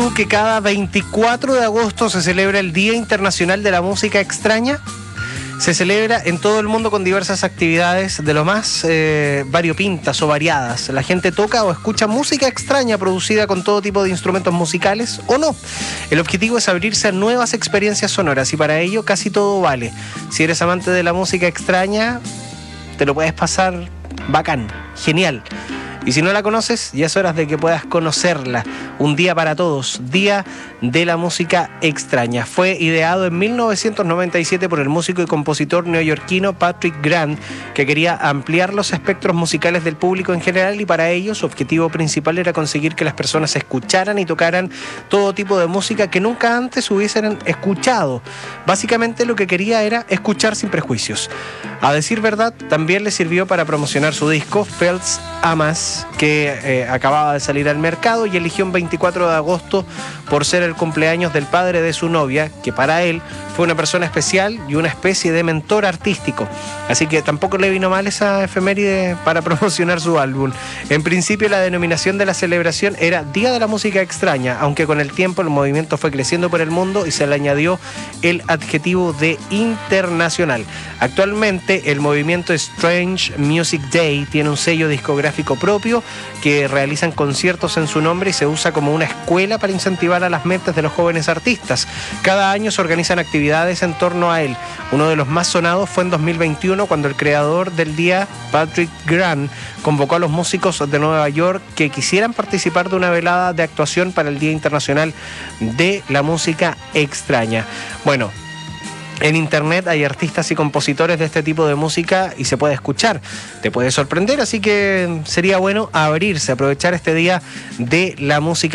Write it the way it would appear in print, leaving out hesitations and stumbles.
Que cada 24 de agosto se celebra el Día Internacional de la Música Extraña. Se celebra en todo el mundo con diversas actividades de lo más variopintas o variadas. La gente toca o escucha música extraña producida con todo tipo de instrumentos musicales o no. El objetivo es abrirse a nuevas experiencias sonoras y para ello casi todo vale. Si eres amante de la música extraña, te lo puedes pasar bacán, genial. Y si no la conoces, ya es hora de que puedas conocerla. Un día para todos, Día de la Música Extraña. Fue ideado en 1997 por el músico y compositor neoyorquino Patrick Grant, que quería ampliar los espectros musicales del público en general y para ello su objetivo principal era conseguir que las personas escucharan y tocaran todo tipo de música que nunca antes hubiesen escuchado. Básicamente lo que quería era escuchar sin prejuicios. A decir verdad, también le sirvió para promocionar su disco Fels Amas, que acababa de salir al mercado y eligió un 24 de agosto por ser el cumpleaños del padre de su novia, que para él fue una persona especial y una especie de mentor artístico. Así que tampoco le vino mal esa efeméride para promocionar su álbum. En principio la denominación de la celebración era Día de la Música Extraña, aunque con el tiempo el movimiento fue creciendo por el mundo y se le añadió el adjetivo de internacional. Actualmente el movimiento Strange Music Day tiene un sello discográfico propio que realizan conciertos en su nombre y se usa como una escuela para incentivar a las mentes de los jóvenes artistas. Cada año se organizan actividades en torno a él. Uno de los más sonados fue en 2021 cuando el creador del día, Patrick Grant, convocó a los músicos de Nueva York que quisieran participar de una velada de actuación para el Día Internacional de la Música Extraña. Bueno, en internet hay artistas y compositores de este tipo de música y se puede escuchar, te puede sorprender, así que sería bueno abrirse, aprovechar este día de la música